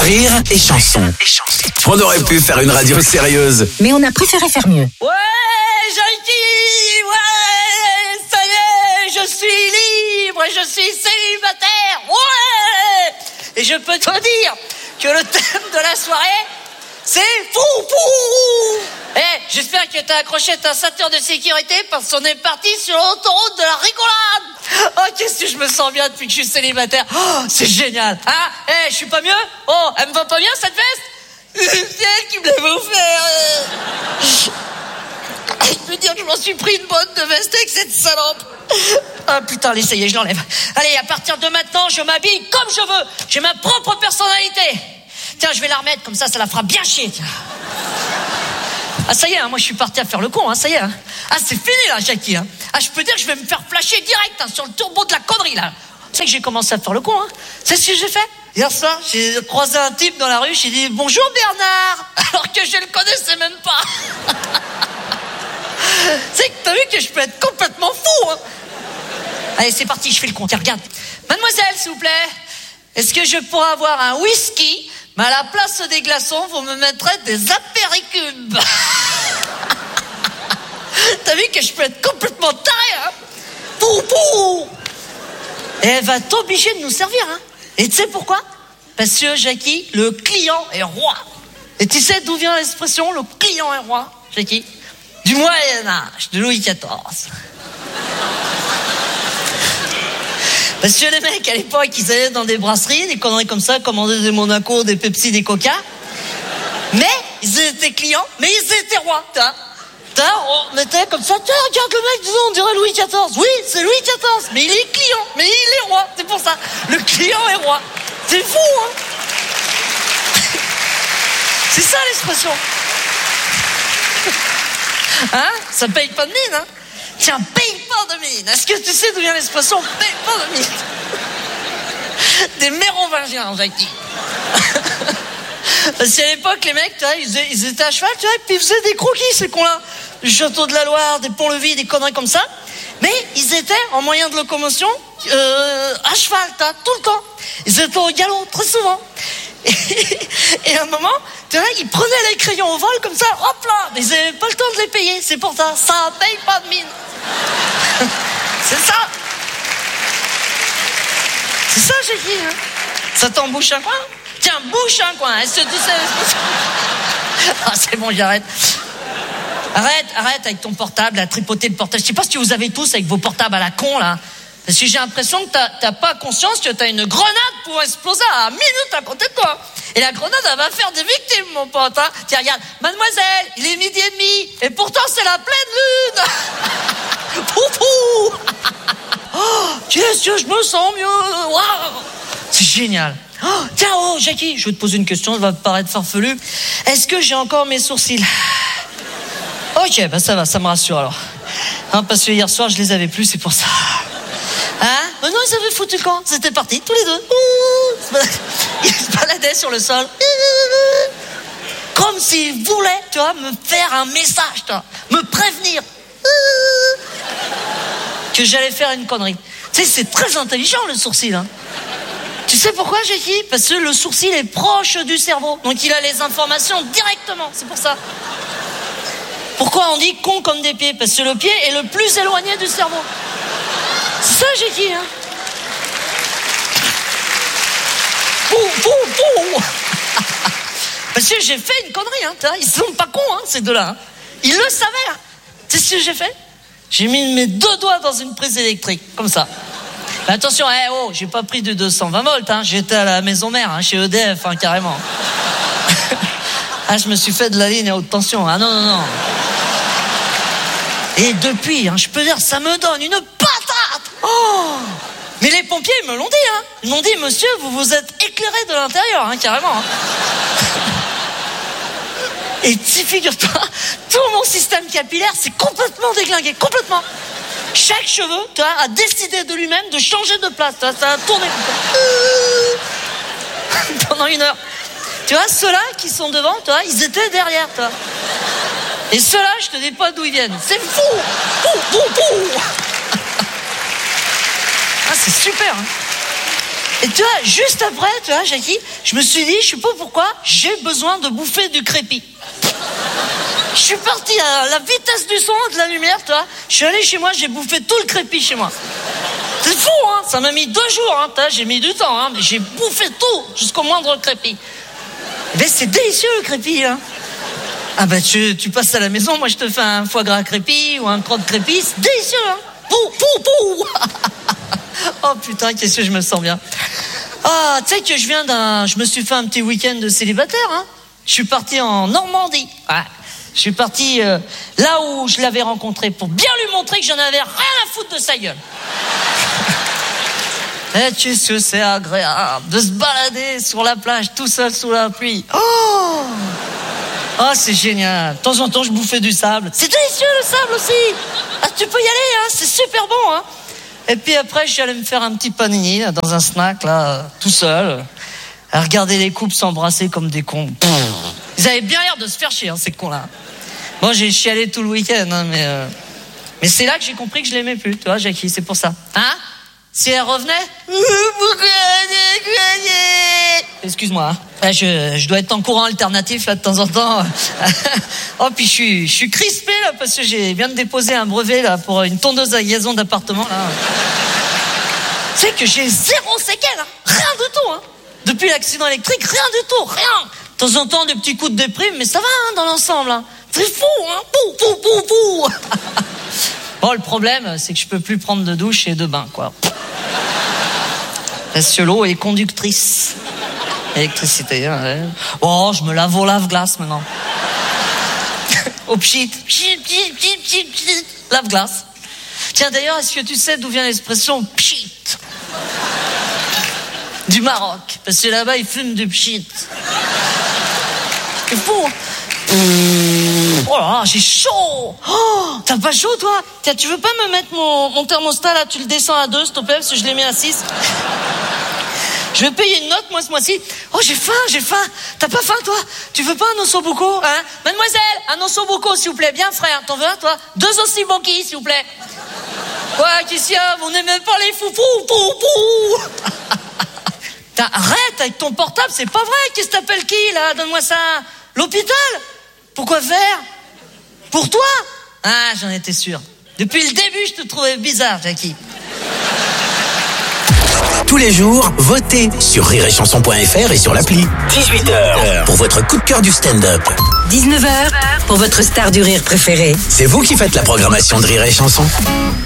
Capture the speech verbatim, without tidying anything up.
Rire et chanson. On aurait pu faire une radio sérieuse, mais on a préféré faire mieux. Ouais, Jean-Guy, ouais, ça y est, je suis libre et je suis célibataire, ouais. Et je peux te dire que le thème de la soirée, c'est fou fou. Eh, j'espère que t'as accroché ta ceinture de sécurité parce qu'on est parti sur l'autoroute de la rigolade. Oh, qu'est-ce que je me sens bien depuis que je suis célibataire. Oh, c'est génial. Ah, eh, je suis pas mieux. Oh, elle me va pas bien cette veste. C'est elle qui me l'avait offert. Je peux dire que je m'en suis pris une bonne de veste avec cette salope. Ah putain, allez, ça y est, je l'enlève. Allez, à partir de maintenant, je m'habille comme je veux. J'ai ma propre personnalité. Tiens, je vais la remettre, comme ça, ça la fera bien chier, tiens. Ah, ça y est, hein, moi, je suis parti à faire le con, hein, ça y est. Hein. Ah, c'est fini, là, Jackie. Hein. Ah, je peux dire que je vais me faire flasher direct, hein, sur le turbo de la connerie, là. Tu sais que j'ai commencé à faire le con, hein. C'est ce que j'ai fait. Hier soir, j'ai croisé un type dans la rue, j'ai dit « Bonjour, Bernard !» alors que je le connaissais même pas. C'est que t'as vu que je peux être complètement fou, hein. Allez, c'est parti, je fais le compte. Regarde. Mademoiselle, s'il vous plaît, est-ce que je pourrais avoir un whisky, mais à la place des glaçons, vous me mettrez des apéricubes. T'as vu que je peux être complètement taré, hein. Pou, pou. Et elle va t'obliger de nous servir, hein. Et tu sais pourquoi? Parce que, Jackie, le client est roi. Et tu sais d'où vient l'expression, le client est roi, Jackie? Du Moyen-Âge, de Louis quatorze. Parce que les mecs, à l'époque, ils allaient dans des brasseries, des conneries comme ça, commandaient des Monaco, des Pepsi, des Coca. Mais, ils étaient clients, mais ils étaient rois, t'as. T'as, on mettait comme ça, tiens, regarde le mec, disons, on dirait Louis quatorze. Oui, c'est Louis quatorze, mais il est client, mais il est roi, c'est pour ça. Le client est roi. C'est fou, hein. C'est ça l'expression. Hein? Ça paye pas de mine, hein? Tiens, paye pas de mine. Est-ce que tu sais d'où vient l'expression paye pas de mine? Des mérovingiens, Jackie. Parce qu'à l'époque, les mecs, tu vois, ils, ils étaient à cheval, tu vois, et puis ils faisaient des croquis, ces cons-là. Du château de la Loire, des ponts-levis, des conneries comme ça. Mais ils étaient en moyen de locomotion euh, à cheval, tu vois, tout le temps. Ils étaient au galop, très souvent. Et, et à un moment, tu vois, ils prenaient les crayons au vol comme ça, hop là, mais ils n'avaient pas le temps de les payer, c'est pour ça, ça paye pas de mine. C'est ça. C'est ça, j'ai dit, hein. Ça t'embouche un coin? Tiens, bouche un coin, est-ce que tu sais? Ah, c'est bon, j'arrête. Arrête, arrête avec ton portable, à tripoter le portable. Je sais pas si vous avez tous avec vos portables à la con, là. Parce que j'ai l'impression que t'as, t'as pas conscience que t'as une grenade pour exploser à une minute à côté de toi. Et la grenade, elle va faire des victimes, mon pote, hein. Tiens, regarde, mademoiselle, il est midi et demi, et pourtant c'est la pleine lune. Poupou. Oh, qu'est-ce que je me sens mieux. Waouh. C'est génial. Oh, tiens, oh, Jackie, je vais te poser une question, ça va te paraître farfelu. Est-ce que j'ai encore mes sourcils? Ok, bah ça va, ça me rassure alors. Hein, parce que hier soir, je les avais plus, c'est pour ça. Hein? Mais non, ils avaient foutu le camp. C'était parti, tous les deux. Ils se baladaient sur le sol. Comme s'ils voulaient, tu vois, me faire un message, tu vois, me prévenir que j'allais faire une connerie. Tu sais, c'est très intelligent, le sourcil, hein. Tu sais pourquoi, Jackie? Parce que le sourcil est proche du cerveau. Donc il a les informations directement, c'est pour ça. Pourquoi on dit con comme des pieds? Parce que le pied est le plus éloigné du cerveau. C'est ça, Jackie, hein. Pou, pou, pou. Parce que j'ai fait une connerie, hein. Ils sont pas cons, hein, ces deux-là. Hein. Ils le savaient, hein. Tu sais ce que j'ai fait? J'ai mis mes deux doigts dans une prise électrique, comme ça. Mais attention, eh, oh, j'ai pas pris de deux cent vingt volts, hein. J'étais à la maison mère, hein, chez E D F, hein, carrément. Ah, je me suis fait de la ligne à haute tension. Ah non, non, non. Et depuis, hein, je peux dire, ça me donne une patate. Oh! Mais les pompiers, ils me l'ont dit, hein. Ils m'ont dit, monsieur, vous vous êtes éclairé de l'intérieur, hein, carrément. Hein. Et tu figures-toi, tout mon système capillaire s'est complètement déglingué, complètement. Chaque cheveu, tu vois, a décidé de lui-même de changer de place. Tu vois, ça a tourné pendant une heure. Tu vois, ceux-là qui sont devant, tu vois, ils étaient derrière, toi. Et ceux-là, je te dis pas d'où ils viennent. C'est fou. Pou, pou, pou. Ah, c'est super, hein. Et tu vois, juste après, tu vois, Jackie, je me suis dit, je sais pas pourquoi, j'ai besoin de bouffer du crépi. Je suis parti à la vitesse du son, de la lumière, tu vois. Je suis allé chez moi, j'ai bouffé tout le crépi chez moi. C'est fou, hein. Ça m'a mis deux jours, hein. J'ai mis du temps, hein. Mais j'ai bouffé tout, jusqu'au moindre crépi. Mais c'est délicieux, le crépi, hein. Ah bah, tu, tu passes à la maison, moi, je te fais un foie gras crépi ou un croque crépi. C'est délicieux, hein. Pou, pou, pou. Oh putain, qu'est-ce que je me sens bien. Ah, tu sais que je viens d'un... Je me suis fait un petit week-end de célibataire, hein. Je suis parti en Normandie. Ouais. Je suis parti euh, là où je l'avais rencontré pour bien lui montrer que j'en avais rien à foutre de sa gueule. Et qu'est-ce que c'est agréable de se balader sur la plage tout seul sous la pluie. Oh, oh, c'est génial. De temps en temps, je bouffais du sable. C'est délicieux, le sable aussi. Ah, tu peux y aller, hein. C'est super bon, hein. Et puis après, je suis allé me faire un petit panini là, dans un snack, là, tout seul, à regarder les couples s'embrasser comme des cons. Pff, ils avaient bien l'air de se faire chier, hein, ces cons-là. Bon, j'ai chialé tout le week-end, hein, mais euh... mais c'est là que j'ai compris que je l'aimais plus, tu vois, Jackie, c'est pour ça. Hein? Si elle revenait, excuse-moi, hein. je, je dois être en courant alternatif là de temps en temps. Oh, puis je suis, je suis crispé là parce que j'ai viens de déposer un brevet là pour une tondeuse à gazon d'appartement là. Tu sais que j'ai zéro séquelle, hein. Rien du tout, hein. Depuis l'accident électrique, rien du tout, rien. De temps en temps des petits coups de déprime, mais ça va, hein, dans l'ensemble, hein. C'est fou, hein. Pou, pou, pou, pou. Bon, le problème, c'est que je peux plus prendre de douche et de bain, quoi. Parce que l'eau est conductrice. Électricité, hein, ouais. Oh, je me lave au lave-glace maintenant. Au pchit. Pchit, pchit, pchit, pchit, pchit. Lave-glace. Tiens, d'ailleurs, est-ce que tu sais d'où vient l'expression pchit? Du Maroc. Parce que là-bas, ils fument du pchit. C'est fou, hein. Oh là, j'ai chaud. Oh, t'as pas chaud, toi? Tiens, tu veux pas me mettre mon, mon thermostat, là? Tu le descends à deux, s'il te plaît, parce que je l'ai mis à six. Je vais payer une note, moi, ce mois-ci. Oh, j'ai faim, j'ai faim. T'as pas faim, toi? Tu veux pas un ossobuco, hein? Mademoiselle, un ossobuco, s'il vous plaît. Bien, frère. T'en veux un, toi? Deux ossiboki, s'il vous plaît. Quoi, qu'est-ce qu'il y a? Vous n'aimez pas les foufous? Pou, pou. Arrête avec ton portable, c'est pas vrai. Qu'est-ce que t'appelles qui, là? Donne-moi ça. L'hôpital? Pourquoi faire? Pour toi? Ah, j'en étais sûr. Depuis le début, je te trouvais bizarre, Jackie. Tous les jours, votez sur rire et chanson point f r et sur l'appli. dix-huit heures pour votre coup de cœur du stand-up. dix-neuf heures pour votre star du rire préféré. C'est vous qui faites la programmation de Rire et Chanson.